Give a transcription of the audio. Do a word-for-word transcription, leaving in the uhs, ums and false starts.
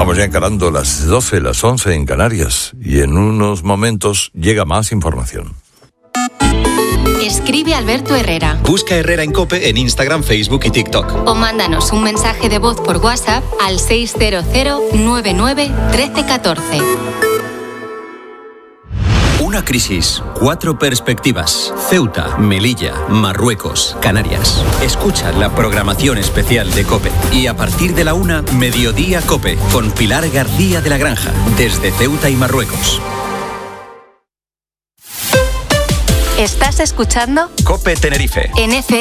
Vamos ya encarando las doce, las once en Canarias, y en unos momentos llega más información. Escribe Alberto Herrera. Busca Herrera en COPE en Instagram, Facebook y TikTok. O mándanos un mensaje de voz por WhatsApp al seis cero cero nueve nueve uno tres uno cuatro. Una crisis, cuatro perspectivas. Ceuta, Melilla, Marruecos, Canarias. Escucha la programación especial de COPE. Y a partir de la una, Mediodía COPE, con Pilar García de la Granja, desde Ceuta y Marruecos. ¿Estás escuchando? COPE Tenerife. En F